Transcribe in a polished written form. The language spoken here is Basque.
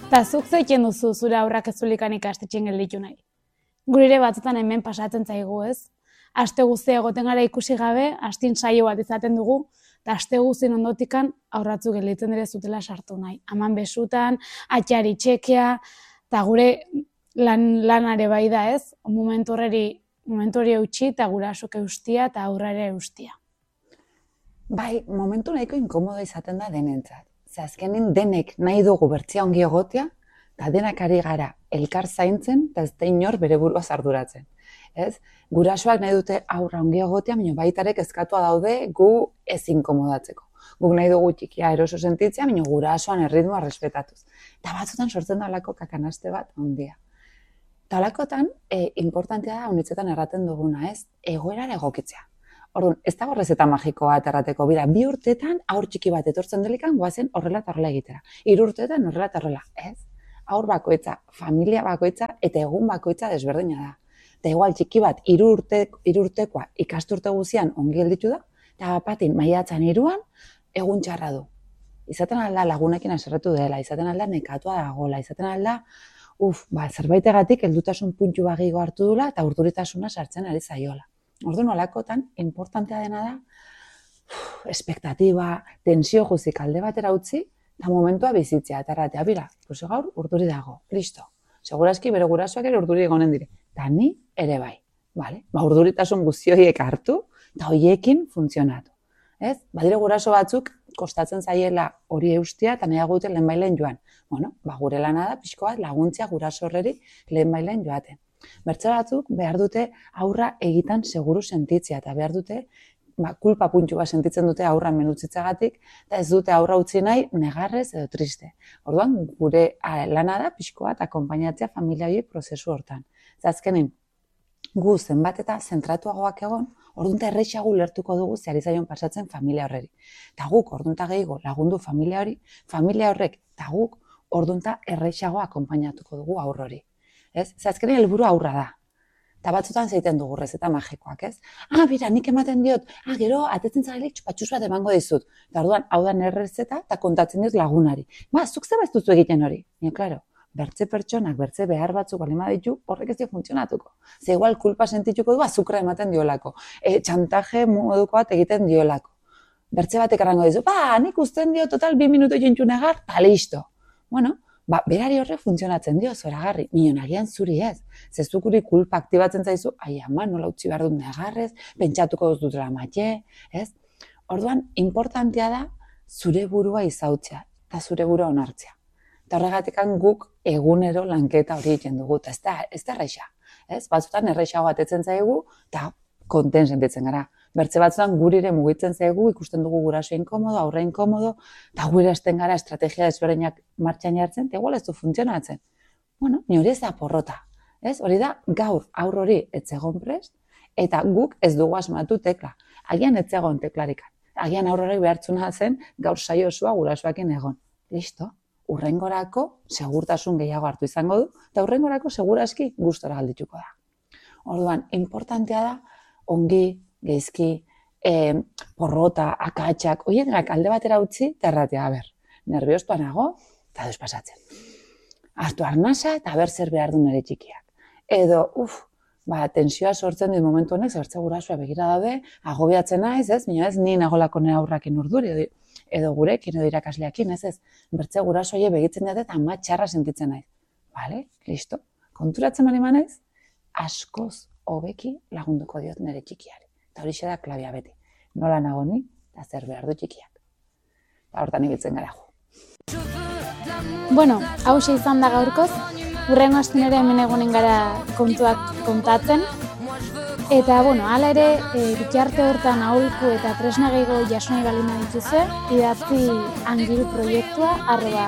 Ta zuk zeiten duzu zure aurrak ez zulikan ikastetxean gelditu nahi. Gurire batzutan hemen pasatzen zaigu, ez? Aste guztia egoten gara ikusi gabe, astin saio bat izaten dugu, eta aste guztien ondotikan aurratzu gelditzen dire zutela sartu nahi. Aman besutan, atxari txekea, eta gure lanare bai da, ez? Momentu hori eutxi eta gurasok eustia eta aurrare eustia. Bai, momentu nahiko inkomodo izaten da denentzat. Ze azkenin denek nahi dugu bertzea ongi egotea, eta denak ari gara elkar zaintzen, eta ez da inor bere burua arduratzen. Ez? Gurasoak nahi dute aurra ongi egotea, baina baitarek kezkatua daude gu ez inkomodatzeko. Guk nahi dugu txikia eroso sentitzea, baina gurasoan erritmoa respetatuz. Eta batzutan sortzen da alako kakanaste bat ondia. Eta alakotan, importantea da honitzetan erraten duguna, ez? Egoerara egokitzea. Orduan, ez dago errezeta magiko bat errateko, bira, 2 urteetan aur txiki bat etortzen delikan goazen horrela eta horrela egitera. 3 urteetan horrela eta horrela, ez? Aur bakoitza, familia bakoitza eta egun bakoitza desberdina da. Eta igual txiki bat 3 urtekoa ikasturte guzian ongi gelditu da, eta bapatin maiatzan 3an egun txarra du. Izaten alda lagunekin haserretu dela, izaten alda nekatua dagoela, izaten alda zerbaitegatik heldutasun puntu bagigo hartu dula eta urduritasuna sartzen ari zaiola. Orduan olakotan, importantea dena da, espektatiba, tensio guzik alde batera utzi, eta momentua bizitzea, eta erratea, bira, gaur urduri dago, listo. Segurazki bere gurasoak ere urduri egonen dire. Eta ni ere bai, vale? Urduritasun guzti horiek hartu, eta horiekin funtzionatu. Ez? Badire guraso batzuk, kostatzen zaiela hori eustia, eta nahiago dute lehenbailen joan. Bueno, gure lana da, pixko bat laguntzia guraso horreri lehenbailen joaten. Bertze batzuk behar dute aurra egitan seguru sentitzea, eta behar dute kulpa puntu bat sentitzen dute aurra menutzitzagatik, eta ez dute aurra utzi nahi negarrez edo triste. Orduan, gure lana da pixko bat akonpainatzea familia horiek prozesu hortan. Azkenin, gu zenbat eta zentratuagoak egon, orduan erreixago lertuko dugu zehari zaion pasatzen familia horreri. Eta guk orduan gehiago lagundu familia hori, familia horrek eta guk orduan erreixago akonpainatuko dugu aur hori. Azkenin helburu aurra da. Eta batzutan zeiten dugu rezeta magikoak, ez? Bira, nik ematen diot, gero, atetzen zagalik txupatxus bat emango dizut. Eta orduan, hau da errezeta eta kontatzen diot lagunari. Zuk zeba ez duzu egiten hori? Klaro, bertze pertsonak, bertze behar batzuk balima ditu, horrek ez dio funtzionatuko. Ze igual kulpa sentituko du, azukra ematen diolako. Txantaje moduko bat egiten diolako. Bertze batek erango dizu, nik usten dio total 2 minuto jentxu negar, eta listo. Bueno, berari horrek funtzionatzen dio, zoragarri, nion agian zuri ez. Zezukuri kulpa aktibatzen zaizu, ama, nola utzi behar dut negarrez, pentsatuko dutela matxe, ez? Orduan, importantea da zure burua izautzea, eta zure burua onartzea. Eta horregatik guk egunero lanketa hori egiten dugu, eta ez da erraixa. Batzutan erraixago atetzen zaigu, eta konten sentitzen gara. Bertze batzutan gurire mugitzen zaigu, ikusten dugu guraso inkomodo, aurre inkomodo, eta gure hasten gara estrategia desberdinak martxan jartzen, eta igual ez du funtzionatzen. Bueno, ni hori ez da porrota. Hori da, gaur aur hori etzegon prest, eta guk ez dugu asmatu tekla. Agian etzegon teklarikan. Agian aur horrek behartzuna zen gaur saio osua gurasoakin egon. Listo, urrengorako segurtasun gehiago hartu izango du, eta urrengorako seguraski gustora galdituko da. Orduan, importantea da, ongi, geizki, porrota, akatsak, horiek alde batera utzi, eta erratea, nerviostua nago, eta despasatzen. Hartu arnasa, eta zer behar du nire txikiak. Edo, tensioa sortzen dit momentu honek, zertze gurasoa begira daude, agobiatzen naiz, baina ez ni nagolako nire aurrakin urduri, edo gurekin, edo irakasleakin, bertze guraso horiek begitzen dut, eta ama txarra sentitzen naiz. Bale, listo. Konturatzen bali manaiz, askoz hobeki lagunduko diot nire txikiari. Eta hori da klabia beti. Nola nago ni, eta zer behar du txikiak. Eta hortan ibiltzen gara gu. Bueno, hause izan da gaurkoz. Hurrengo astun ere hemen egonen gara kontuak kontatzen. Eta, hala ere, bitarte hortan aholku eta tresna gehiago jasonai balima dituzue, idatzi angiru proiektua